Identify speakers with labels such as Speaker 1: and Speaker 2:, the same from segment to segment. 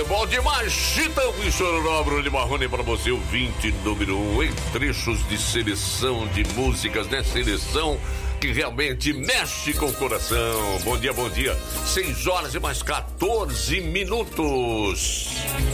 Speaker 1: bom demais, Chitão e Chororó, Bruno Marrone pra você, o 20 número 1, em trechos de seleção de músicas, né? Seleção que realmente mexe com o coração. Bom dia, bom dia. 6 horas e mais 14 minutos.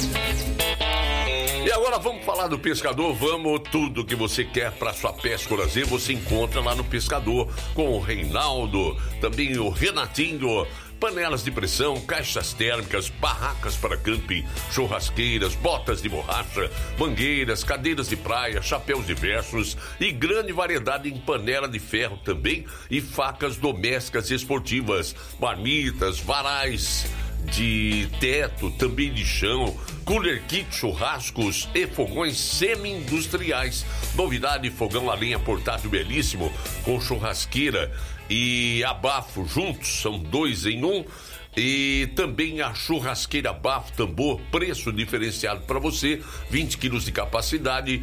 Speaker 1: E agora vamos falar do Pescador, vamos, tudo que você quer para sua pesca lazer, você encontra lá no Pescador, com o Reinaldo, também o Renatinho, panelas de pressão, caixas térmicas, barracas para camping, churrasqueiras, botas de borracha, mangueiras, cadeiras de praia, chapéus diversos e grande variedade em panela de ferro também e facas domésticas e esportivas, marmitas, varais de teto, também de chão, cooler kit, churrascos e fogões semi-industriais. Novidade, fogão a lenha portátil belíssimo, com churrasqueira e abafo juntos, são 2 em 1. E também a churrasqueira bafo tambor, preço diferenciado para você, 20 quilos de capacidade,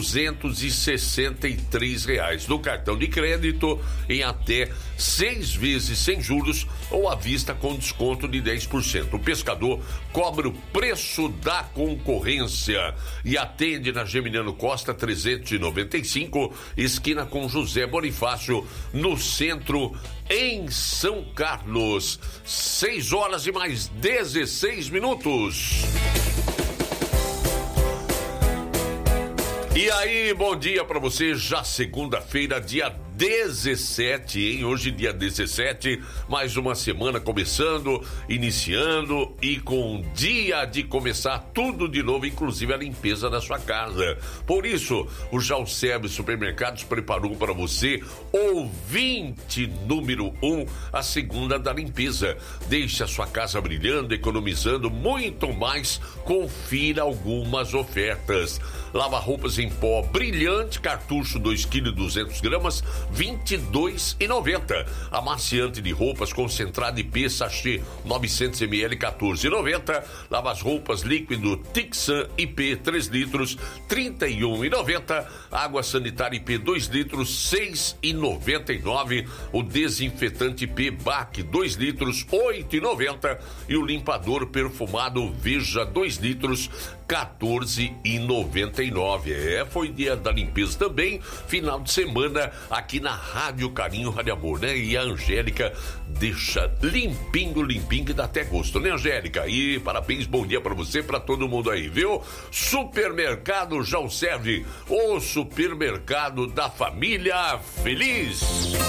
Speaker 1: R$263. No cartão de crédito, em até 6 vezes sem juros ou à vista com desconto de 10%. O Pescador cobra o preço da concorrência e atende na Geminiano Costa 395, esquina com José Bonifácio, no centro, em São Carlos. 6 horas e mais 16 minutos. E aí, bom dia pra você, já segunda-feira, dia 17, hein? Hoje, dia 17, mais uma semana começando, iniciando e com dia de começar tudo de novo, inclusive a limpeza da sua casa. Por isso, o Jalceb Supermercados preparou para você, ouvinte número 1, a segunda da limpeza. Deixe a sua casa brilhando, economizando muito mais. Confira algumas ofertas. Lava-roupas em pó brilhante, cartucho 2 kg 200 gramas, R$22,90. Amaciante de roupas concentrado IP sachê 900 ml, R$14,90. Lava-roupas líquido Tixan IP 3 litros, R$31,90. Água sanitária IP 2 litros, R$6,99. O desinfetante IP BAC 2 litros, R$8,90. E o limpador perfumado Veja 2 litros, R$14,99. Foi dia da limpeza também, final de semana aqui na Rádio Carinho, Rádio Amor, né? E a Angélica deixa limpinho, que dá até gosto, né, Angélica? E parabéns, bom dia pra você, pra todo mundo aí, viu? Supermercado Jalceb, o supermercado da família feliz.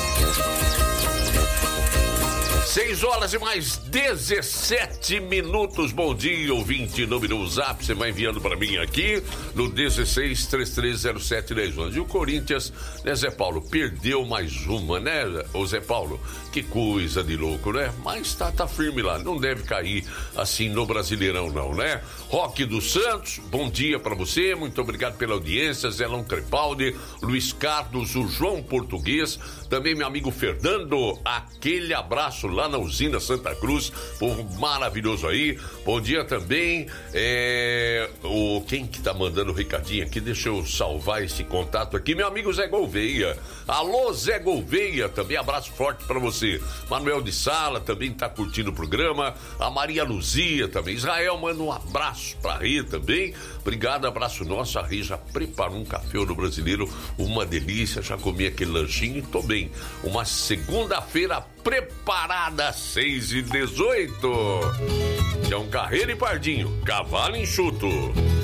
Speaker 1: 6 horas e mais 17 minutos. Bom dia, ouvinte número Zap. Você vai enviando para mim aqui no 1633071011. E o Corinthians, né, Zé Paulo? Perdeu mais uma, né, ô Zé Paulo? Que coisa de louco, né? Mas tá firme lá. Não deve cair assim no Brasileirão, não, né? Roque dos Santos, bom dia para você. Muito obrigado pela audiência. Zelão Crepaldi, Luiz Carlos, o João Português. Também meu amigo Fernando. Aquele abraço lá na usina Santa Cruz, povo maravilhoso aí. Bom dia também, quem que tá mandando o recadinho aqui, deixa eu salvar esse contato aqui, meu amigo Zé Gouveia. Alô, Zé Gouveia, também abraço forte pra você. Manuel de Sala também tá curtindo o programa, a Maria Luzia também. Israel, manda um abraço pra Rê também, obrigado, abraço nosso. A Rê já preparou um café no Brasileiro, uma delícia, já comi aquele lanchinho e tô bem. Uma segunda-feira preparada, 6h18. É um carreiro e pardinho, cavalo enxuto.